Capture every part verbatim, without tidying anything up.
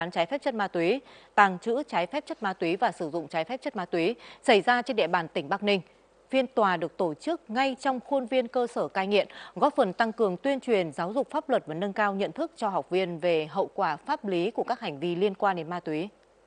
bán trái phép chất ma túy, tàng trữ trái phép chất ma túy và sử dụng trái phép chất ma túy xảy ra trên địa bàn tỉnh Bắc Ninh. Phiên tòa được tổ chức ngay trong khuôn viên cơ sở cai nghiện, góp phần tăng cường tuyên truyền, giáo dục pháp luật và nâng cao nhận thức cho học viên về hậu quả pháp lý của các hành vi liên quan đến ma túy.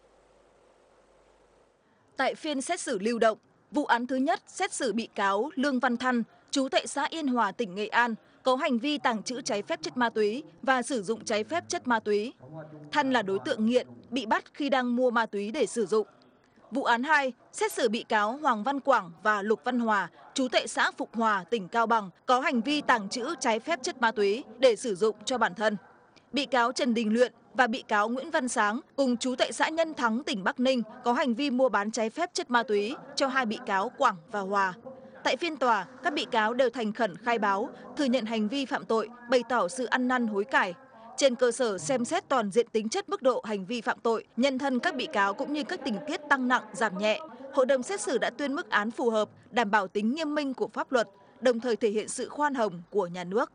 Tại phiên xét xử lưu động, vụ án thứ nhất xét xử bị cáo Lương Văn Thăn, trú tại xã Yên Hòa, tỉnh Nghệ An, có hành vi tàng trữ trái phép chất ma túy và sử dụng trái phép chất ma túy. Thăn là đối tượng nghiện, bị bắt khi đang mua ma túy để sử dụng. Vụ án hai xét xử bị cáo Hoàng Văn Quảng và Lục Văn Hòa, trú tại xã Phục Hòa, tỉnh Cao Bằng, có hành vi tàng trữ trái phép chất ma túy để sử dụng cho bản thân. Bị cáo Trần Đình Luyện và bị cáo Nguyễn Văn Sáng cùng trú tại xã Nhân Thắng, tỉnh Bắc Ninh có hành vi mua bán trái phép chất ma túy cho hai bị cáo Quảng và Hòa. Tại phiên tòa, các bị cáo đều thành khẩn khai báo, thừa nhận hành vi phạm tội, bày tỏ sự ăn năn hối cải. Trên cơ sở xem xét toàn diện tính chất mức độ hành vi phạm tội, nhân thân các bị cáo cũng như các tình tiết tăng nặng, giảm nhẹ, hội đồng xét xử đã tuyên mức án phù hợp, đảm bảo tính nghiêm minh của pháp luật, đồng thời thể hiện sự khoan hồng của nhà nước.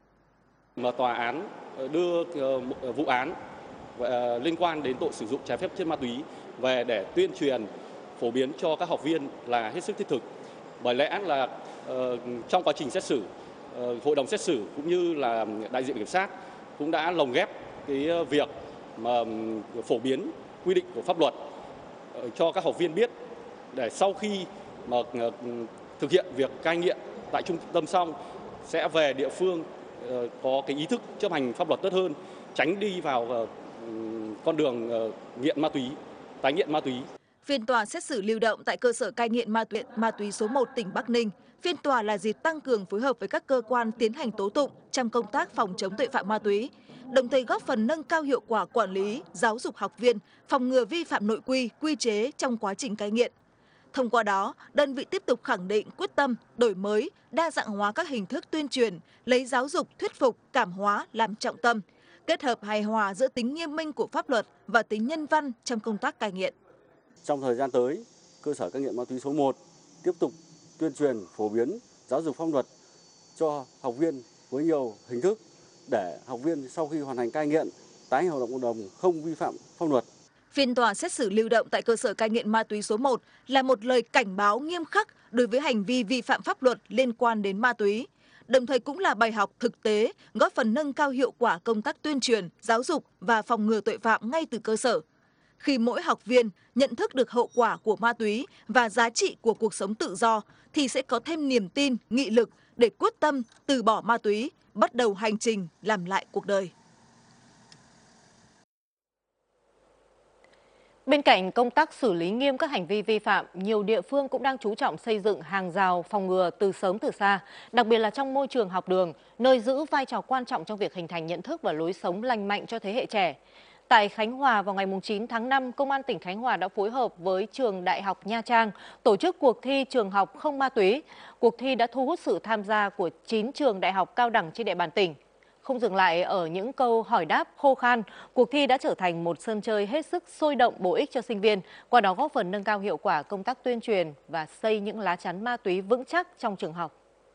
Mà tòa án đưa vụ án liên quan đến tội sử dụng trái phép chất ma túy về để tuyên truyền, phổ biến cho các học viên là hết sức thiết thực. Bởi lẽ là uh, trong quá trình xét xử, uh, hội đồng xét xử cũng như là đại diện kiểm sát cũng đã lồng ghép cái việc mà phổ biến quy định của pháp luật uh, cho các học viên biết, để sau khi mà uh, thực hiện việc cai nghiện tại trung tâm xong sẽ về địa phương uh, có cái ý thức chấp hành pháp luật tốt hơn, tránh đi vào uh, con đường uh, nghiện ma túy, tái nghiện ma túy. Phiên tòa xét xử lưu động tại cơ sở cai nghiện ma túy, ma túy số một tỉnh Bắc Ninh. Phiên tòa là dịp tăng cường phối hợp với các cơ quan tiến hành tố tụng trong công tác phòng chống tội phạm ma túy, đồng thời góp phần nâng cao hiệu quả quản lý, giáo dục học viên, phòng ngừa vi phạm nội quy, quy chế trong quá trình cai nghiện. Thông qua đó, đơn vị tiếp tục khẳng định quyết tâm, đổi mới, đa dạng hóa các hình thức tuyên truyền, lấy giáo dục, thuyết phục, cảm hóa làm trọng tâm, kết hợp hài hòa giữa tính nghiêm minh của pháp luật và tính nhân văn trong công tác cai nghiện. Trong thời gian tới, cơ sở cai nghiện ma túy số một tiếp tục tuyên truyền, phổ biến, giáo dục pháp luật cho học viên với nhiều hình thức để học viên sau khi hoàn thành cai nghiện tái hoạt động cộng đồng, không vi phạm pháp luật. Phiên tòa xét xử lưu động tại cơ sở cai nghiện ma túy số một là một lời cảnh báo nghiêm khắc đối với hành vi vi phạm pháp luật liên quan đến ma túy, đồng thời cũng là bài học thực tế góp phần nâng cao hiệu quả công tác tuyên truyền, giáo dục và phòng ngừa tội phạm ngay từ cơ sở. Khi mỗi học viên nhận thức được hậu quả của ma túy và giá trị của cuộc sống tự do thì sẽ có thêm niềm tin, nghị lực để quyết tâm từ bỏ ma túy, bắt đầu hành trình làm lại cuộc đời. Bên cạnh công tác xử lý nghiêm các hành vi vi phạm, nhiều địa phương cũng đang chú trọng xây dựng hàng rào phòng ngừa từ sớm từ xa, đặc biệt là trong môi trường học đường, nơi giữ vai trò quan trọng trong việc hình thành nhận thức và lối sống lành mạnh cho thế hệ trẻ. Tại Khánh Hòa vào ngày chín tháng năm, Công an tỉnh Khánh Hòa đã phối hợp với Trường Đại học Nha Trang tổ chức cuộc thi trường học không ma túy. Cuộc thi đã thu hút sự tham gia của chín trường đại học cao đẳng trên địa bàn tỉnh. Không dừng lại ở những câu hỏi đáp khô khan, cuộc thi đã trở thành một sân chơi hết sức sôi động, bổ ích cho sinh viên, qua đó góp phần nâng cao hiệu quả công tác tuyên truyền và xây những lá chắn ma túy vững chắc trong trường học.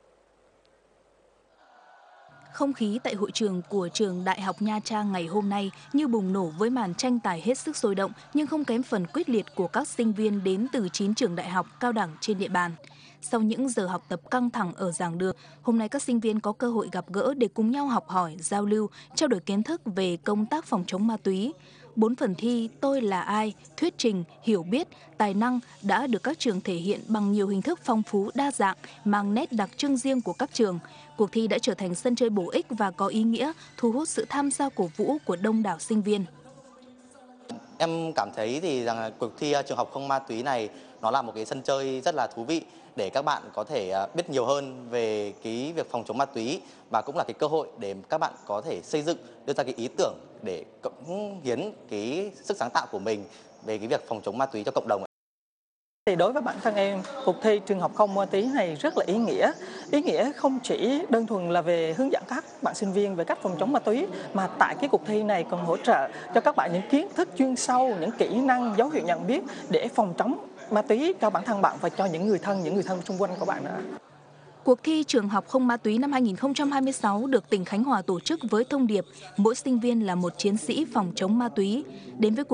Không khí tại hội trường của Trường Đại học Nha Trang ngày hôm nay như bùng nổ với màn tranh tài hết sức sôi động nhưng không kém phần quyết liệt của các sinh viên đến từ chín trường đại học cao đẳng trên địa bàn. Sau những giờ học tập căng thẳng ở giảng đường, hôm nay các sinh viên có cơ hội gặp gỡ để cùng nhau học hỏi, giao lưu, trao đổi kiến thức về công tác phòng chống ma túy. Bốn phần thi Tôi là ai, thuyết trình, hiểu biết, tài năng đã được các trường thể hiện bằng nhiều hình thức phong phú đa dạng, mang nét đặc trưng riêng của các trường. Cuộc thi đã trở thành sân chơi bổ ích và có ý nghĩa, thu hút sự tham gia cổ vũ của đông đảo sinh viên. Em cảm thấy thì rằng cuộc thi trường học không ma túy này nó là một cái sân chơi rất là thú vị để các bạn có thể biết nhiều hơn về cái việc phòng chống ma túy, và cũng là cái cơ hội để các bạn có thể xây dựng, đưa ra cái ý tưởng để cống hiến cái sức sáng tạo của mình về cái việc phòng chống ma túy cho cộng đồng. Thì đối với bản thân em, cuộc thi trường học không ma túy này rất là ý nghĩa. Ý nghĩa không chỉ đơn thuần là về hướng dẫn các bạn sinh viên về cách phòng chống ma túy, mà tại cái cuộc thi này còn hỗ trợ cho các bạn những kiến thức chuyên sâu, những kỹ năng, dấu hiệu nhận biết để phòng chống ma túy cho bản thân bạn và cho những người thân, những người thân xung quanh của bạn nữa. Cuộc thi trường học không ma túy năm hai nghìn không trăm hai mươi sáu được tỉnh Khánh Hòa tổ chức với thông điệp mỗi sinh viên là một chiến sĩ phòng chống ma túy. Đến với cuộc